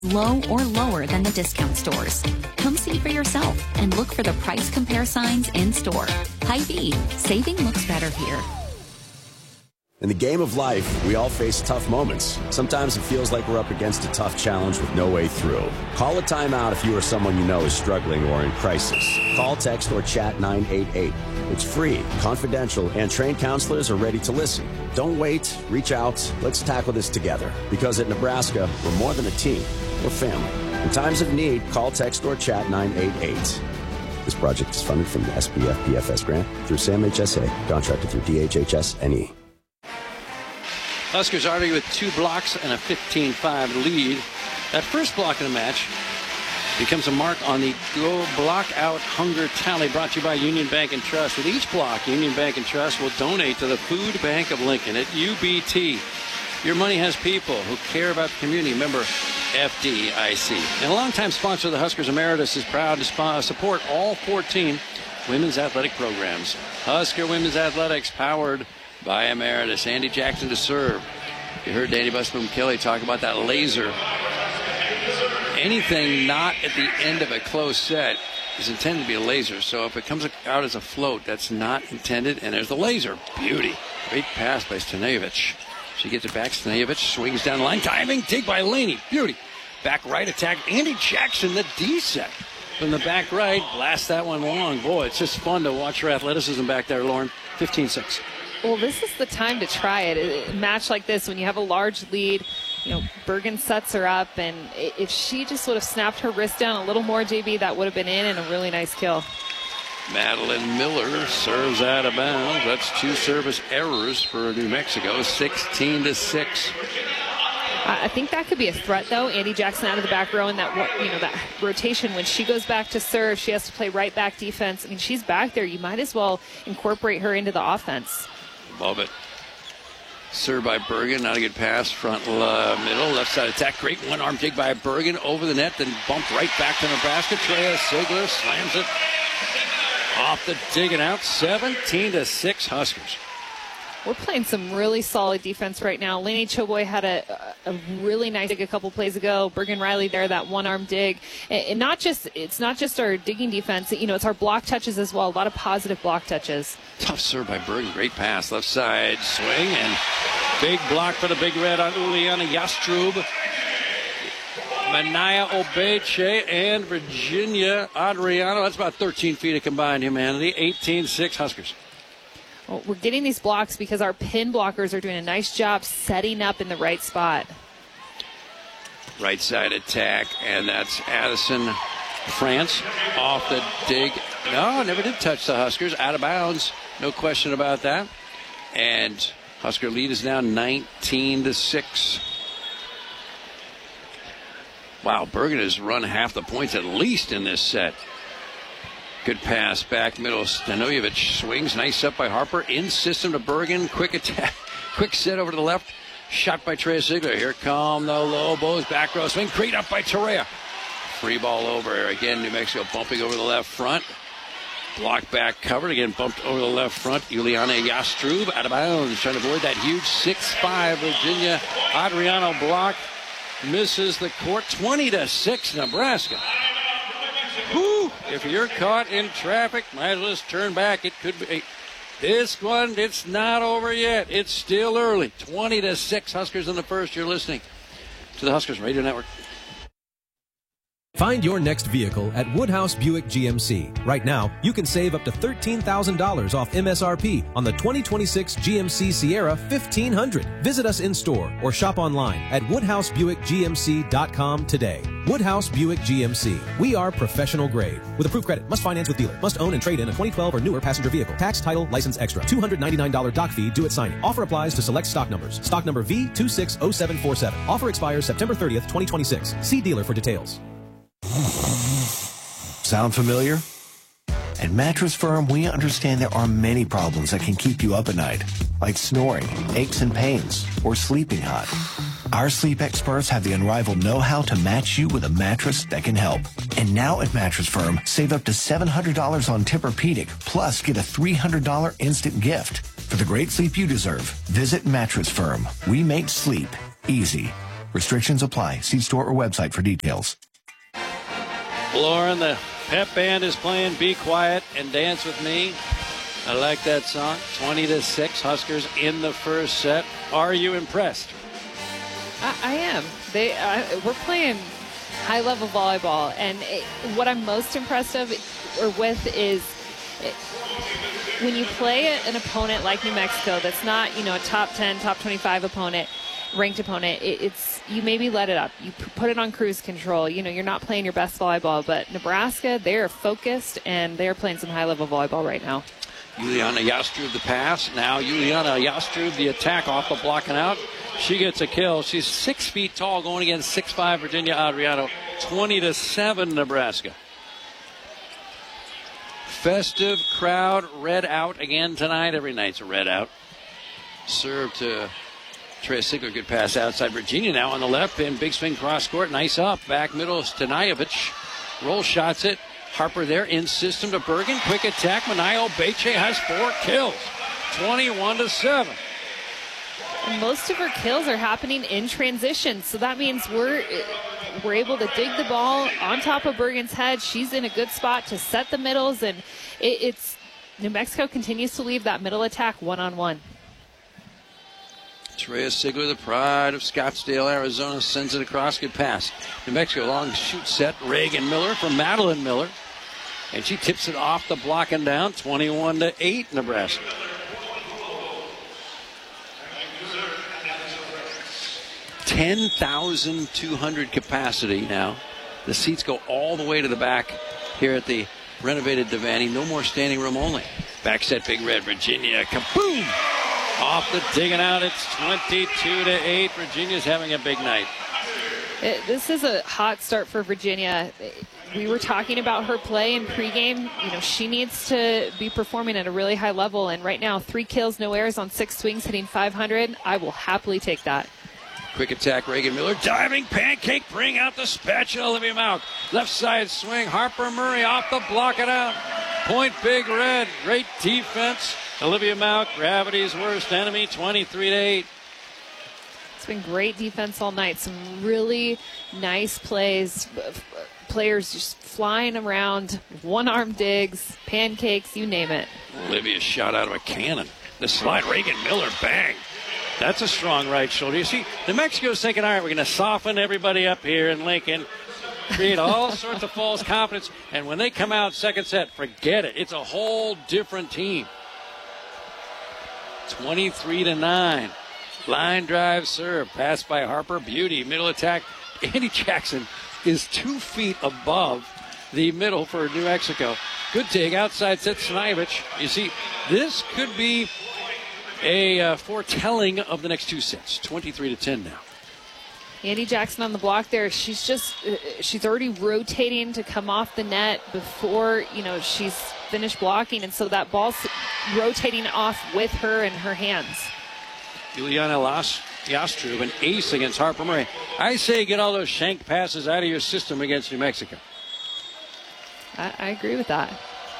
low or lower than the discount stores. Come see for yourself and look for the price compare signs in store. Hy-Vee, saving looks better here. In the game of life, we all face tough moments. Sometimes it feels like we're up against a tough challenge with no way through. Call a timeout if you or someone you know is struggling or in crisis. Call, text, or chat 988. It's free, confidential, and trained counselors are ready to listen. Don't wait. Reach out. Let's tackle this together. Because at Nebraska, we're more than a team. We're family. In times of need, call, text, or chat 988. This project is funded from the SBF PFS grant through SAM-HSA, contracted through DHHS-NE. Huskers already with 2 blocks and a 15-5 lead. That first block in the match becomes a mark on the Go Block Out Hunger Tally, brought to you by Union Bank and Trust. With each block, Union Bank and Trust will donate to the Food Bank of Lincoln at UBT. Your money has people who care about the community. Member FDIC. And a longtime sponsor of the Huskers Emeritus is proud to support all 14 women's athletic programs. Husker Women's Athletics, powered by Emeritus. Andy Jackson to serve. You heard Danny Busboom Kelly talk about that laser. Anything not at the end of a close set is intended to be a laser. So if it comes out as a float, that's not intended. And there's the laser. Beauty. Great pass by Stanevich. She gets it back. Stanevich swings down the line. Diving dig by Laney. Beauty. Back right attack. Andy Jackson, the D set. From the back right, blast that one long. Boy, it's just fun to watch her athleticism back there, Lauren. 15-6. Well, this is the time to try it. A match like this, when you have a large lead, Bergen sets her up, and if she just would have snapped her wrist down a little more, JB, that would have been in and a really nice kill. Madeline Miller serves out of bounds. That's 2 service errors for New Mexico, 16-6. I think that could be a threat, though. Andy Jackson out of the back row, and that rotation. When she goes back to serve, she has to play right back defense. I mean, she's back there. You might as well incorporate her into the offense. Love it. Served by Bergen. Not a good pass. Front middle. Left side attack. Great one-arm dig by Bergen. Over the net. Then bumped right back to Nebraska. Trea Sigler slams it off the dig and out. 17-6 Huskers. We're playing some really solid defense right now. Lainey Choboy had a really nice dig a couple plays ago. Bergen Riley there, that one-arm dig. And it's not just our digging defense. It's our block touches as well. A lot of positive block touches. Tough serve by Bergen. Great pass. Left side swing and big block for the Big Red on Uliana Yastrub. Manaya Obeche and Virginia Adriano. That's about 13 feet of combined humanity. 18-6 Huskers. Well, we're getting these blocks because our pin blockers are doing a nice job setting up in the right spot. Right side attack, and that's Addison France off the dig. No, never did touch the Huskers. Out of bounds. No question about that. And Husker lead is now 19-6. Wow, Bergen has run half the points at least in this set. Good pass back middle. Stanojevic swings. Nice up by Harper. In system to Bergen. Quick attack. Quick set over to the left. Shot by Trea Sigler. Here come the Lobos. Back row swing. Great up by Tarea. Free ball over. Again, New Mexico bumping over the left front. Block back covered. Again, bumped over the left front. Juliana Yastrub out of bounds. Trying to avoid that huge 6'5" Virginia Adriano block. Misses the court. 20-6 Nebraska. Whew. If you're caught in traffic, might as well just turn back. It could be. This one, it's not over yet. It's still early. 20-6 Huskers in the first. You're listening to the Huskers Radio Network. Find your next vehicle at Woodhouse Buick GMC. Right now, you can save up to $13,000 off MSRP on the 2026 GMC Sierra 1500. Visit us in store or shop online at WoodhouseBuickGMC.com today. Woodhouse Buick GMC. We are professional grade. With approved credit, must finance with dealer, must own and trade in a 2012 or newer passenger vehicle. Tax, title, license extra. $299 doc fee due at signing. Offer applies to select stock numbers. Stock number V260747. Offer expires September 30th, 2026. See dealer for details. Sound familiar? At Mattress Firm, we understand there are many problems that can keep you up at night, like snoring, aches and pains, or sleeping hot. Our sleep experts have the unrivaled know-how to match you with a mattress that can help. And now at Mattress Firm, save up to $700 on Tempur-Pedic, plus get a $300 instant gift. For the great sleep you deserve, visit Mattress Firm. We make sleep easy. Restrictions apply. See store or website for details. Lauren, the pep band is playing Be Quiet and Dance With Me. I like that song. 20-6, Huskers in the first set. Are you impressed? I am. We're playing high-level volleyball, and what I'm most impressed with is when you play an opponent like New Mexico that's not, a top 10, top 25 opponent, ranked opponent, you maybe let it up. You put it on cruise control. You're not playing your best volleyball, but Nebraska, they're focused, and they're playing some high-level volleyball right now. Juliana Yastrub the pass. Now Juliana Yastrub the attack off the blocking out. She gets a kill. She's 6 feet tall going against 6'5" Virginia Adriano. 20-7 Nebraska. Festive crowd, red out again tonight. Every night's a red out. Serve to Trey Sigler. Good pass outside. Virginia now on the left pin. Big swing cross court. Nice up. Back middle. Stanajevic. Roll shots it. Harper there in system to Bergen. Quick attack. Manayo Beche has 4 kills. 21-7. And most of her kills are happening in transition, so that means we're able to dig the ball on top of Bergen's head. She's in a good spot to set the middles, and it's New Mexico continues to leave that middle attack one-on-one. Trey Sigler, the pride of Scottsdale, Arizona, sends it across. Good pass. New Mexico long shoot set. Reagan Miller from Madeline Miller. And she tips it off the block and down. 21-8 Nebraska. $10,200 capacity now. The seats go all the way to the back here at the renovated Devaney. No more standing room only. Back set, Big Red, Virginia. Kaboom! Off the digging out, it's 22-8. Virginia's having a big night. This is a hot start for Virginia. We were talking about her play in pregame. She needs to be performing at a really high level. And right now, 3 kills, no errors on 6 swings, hitting 500. I will happily take that. Quick attack, Reagan Miller. Diving pancake, bring out the spatula, Olivia Mauck. Left side swing, Harper Murray off the block it out. Point Big Red, great defense. Olivia Mauck, gravity's worst enemy, 23-8. It's been great defense all night. Some really nice plays. Players just flying around, one-arm digs, pancakes, you name it. Olivia shot out of a cannon. The slide, Reagan Miller, bang. That's a strong right shoulder. You see, New Mexico's thinking, all right, we're going to soften everybody up here in Lincoln, create all sorts of false confidence, and when they come out second set, forget it. It's a whole different team. 23-9. Line drive serve. Pass by Harper. Beauty. Middle attack. Andy Jackson is 2 feet above the middle for New Mexico. Good take. Outside set Stanajevic. You see, this could be a foretelling of the next 2 sets. 23-10 now. Andy Jackson on the block there. She's already rotating to come off the net before, she's finished blocking. And so that ball's rotating off with her in her hands. Juliana Yastrub, an ace against Harper Murray. I say get all those shank passes out of your system against New Mexico. I agree with that.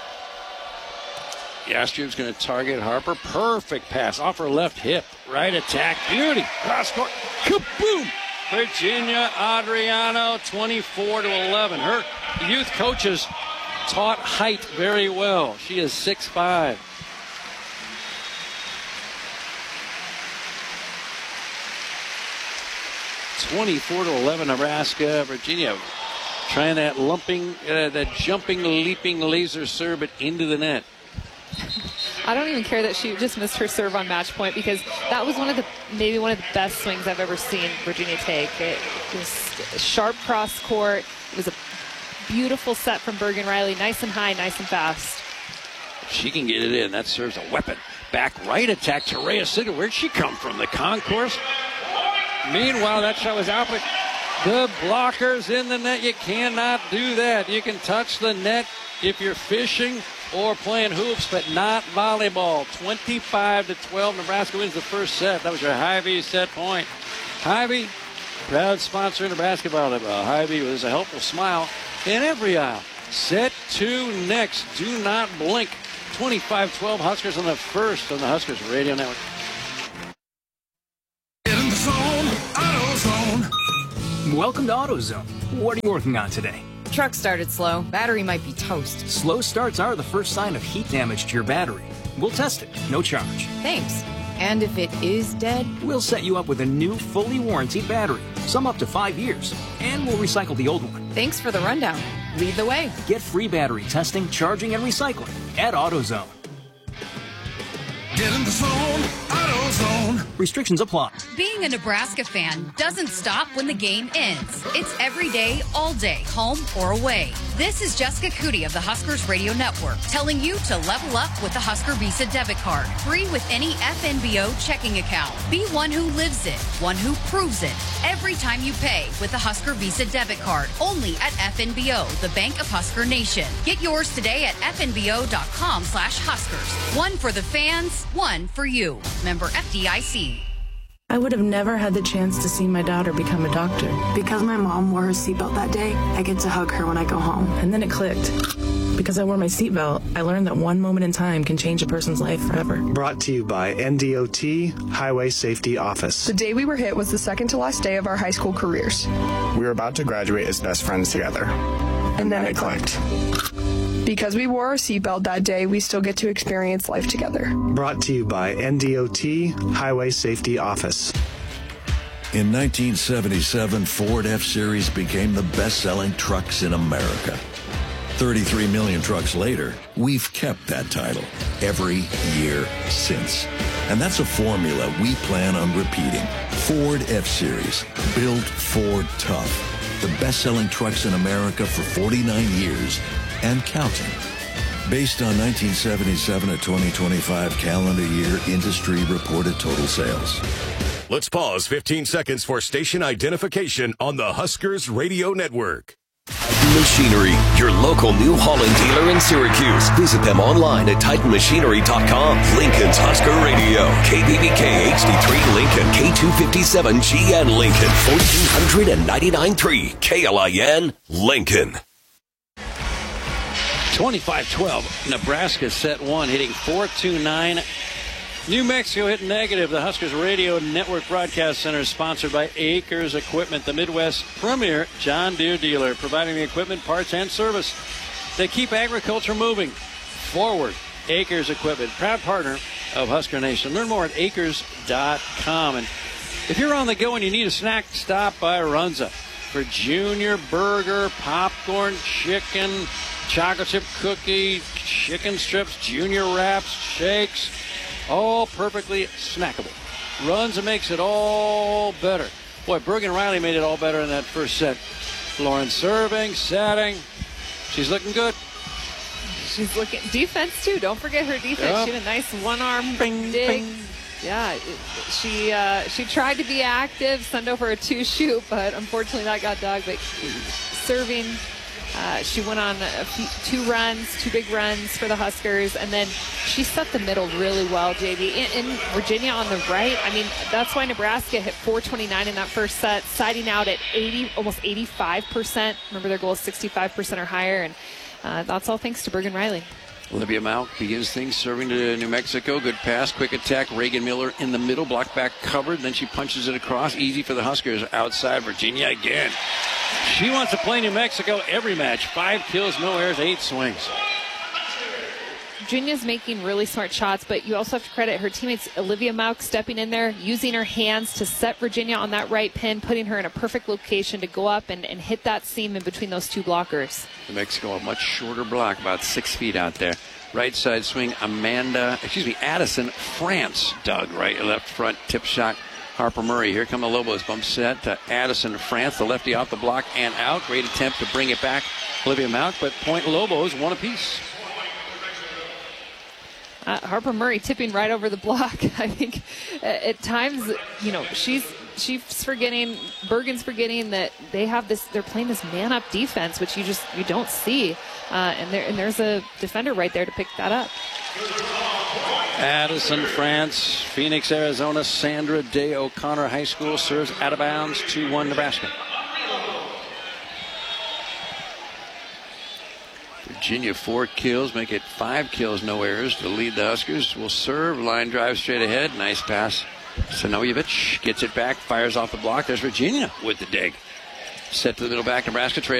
Yastrub's going to target Harper. Perfect pass off her left hip. Right attack. Beauty. Cross court. Kaboom! Virginia Adriano, 24-11. Her youth coaches taught height very well. She is 6'5". (24-11) Nebraska. Virginia trying that jumping, leaping laser serve it into the net. I don't even care that she just missed her serve on match point, because that was maybe one of the best swings I've ever seen Virginia take. It was a sharp cross court. It was a beautiful set from Bergen Riley. Nice and high, nice and fast. She can get it in. That serves a weapon. Back right attack, Terea Sigler. Where'd she come from? The concourse? Meanwhile, that shot was out, but the blockers in the net. You cannot do that. You can touch the net if you're fishing or playing hoops, but not volleyball. 25-12. Nebraska wins the first set. That was your Hy-Vee set point. Hy-Vee, proud sponsor of Nebraska volleyball. Hy-Vee was a helpful smile in every aisle. Set 2 next. Do not blink. 25-12 Huskers on the first on the Huskers Radio Network. In the zone, AutoZone. Welcome to AutoZone. What are you working on today? Truck started slow. Battery might be toast. Slow starts are the first sign of heat damage to your battery. We'll test it, no charge. Thanks. And if it is dead? We'll set you up with a new, fully warranted battery, some up to 5 years, and we'll recycle the old one. Thanks for the rundown. Lead the way. Get free battery testing, charging, and recycling at AutoZone. Get in the zone, AutoZone. Restrictions apply. Being a Nebraska fan doesn't stop when the game ends. It's every day, all day, home or away. This is Jessica Cootie of the Huskers Radio Network telling you to level up with the Husker Visa debit card. Free with any FNBO checking account. Be one who lives it, one who proves it. Every time you pay with the Husker Visa debit card. Only at FNBO, the Bank of Husker Nation. Get yours today at fnbo.com/Huskers. One for the fans, one for you. Member FDIC. I would have never had the chance to see my daughter become a doctor. Because my mom wore her seatbelt that day, I get to hug her when I go home. And then it clicked. Because I wore my seatbelt, I learned that one moment in time can change a person's life forever. Brought to you by NDOT Highway Safety Office. The day we were hit was the second to last day of our high school careers. We were about to graduate as best friends together. And then it clicked. Because we wore our seatbelt that day, we still get to experience life together. Brought to you by NDOT Highway Safety Office. In 1977, Ford F-Series became the best-selling trucks in America. 33 million trucks later, we've kept that title every year since. And that's a formula we plan on repeating. Ford F-Series, built Ford tough. The best-selling trucks in America for 49 years and counting. Based on 1977 to 2025 calendar year industry reported total sales. Let's pause 15 seconds for station identification on the Huskers Radio Network. Machinery, your local New Holland dealer in Syracuse. Visit them online at TitanMachinery.com. Lincoln's Husker Radio. KBBK HD3 Lincoln. K257GN Lincoln. 1499.3 KLIN Lincoln. 25-12. Nebraska set one, hitting .429. New Mexico hit negative. The Huskers Radio Network Broadcast Center is sponsored by Acres Equipment, the Midwest's premier John Deere dealer, providing the equipment, parts, and service that keep agriculture moving forward. Acres Equipment, proud partner of Husker Nation. Learn more at acres.com. And if you're on the go and you need a snack, stop by Runza for junior burger, popcorn, chicken, chocolate chip cookie, chicken strips, junior wraps, shakes, all perfectly snackable. Runs and makes it all better. Boy, Bergen Riley made it all better in that first set. Lauren serving, setting. She's looking good. She's looking defense too. Don't forget her defense. Yep. She had a nice one-arm dig. Bing. Yeah, she tried to be active, send over a 2-shoot, but unfortunately that got dug. But serving. She went on two big runs for the Huskers, and then she set the middle really well, JV. In Virginia on the right, I mean, that's why Nebraska hit .429 in that first set, siding out at almost 85%. Remember, their goal is 65% or higher, and that's all thanks to Bergen Riley. Olivia Mauck begins things, serving to New Mexico. Good pass, quick attack. Reagan Miller in the middle, block back covered. Then she punches it across. Easy for the Huskers. Outside Virginia again. She wants to play New Mexico every match. 5 kills, no errors, 8 swings. Virginia's making really smart shots, but you also have to credit her teammates. Olivia Mauck stepping in there, using her hands to set Virginia on that right pin, putting her in a perfect location to go up and hit that seam in between those two blockers. New Mexico, a much shorter block, about 6 feet out there. Right side swing, Addison France dug right, left front tip shot. Harper Murray. Here come the Lobos. Bump set to Addison France, the lefty off the block and out. Great attempt to bring it back. Olivia Mauck, but point Lobos, one apiece. Harper Murray tipping right over the block. I think at times, she's forgetting, Bergen's forgetting that they're playing this man-up defense, which you don't see. And there's a defender right there to pick that up. Addison France, Phoenix, Arizona, Sandra Day O'Connor High School serves out of bounds, 2-1 Nebraska. Virginia 4 kills, make it 5 kills, no errors to lead the Huskers. Will serve, line drive straight ahead, nice pass. Stanojevic gets it back, fires off the block. There's Virginia with the dig. Set to the middle back, Nebraska trail.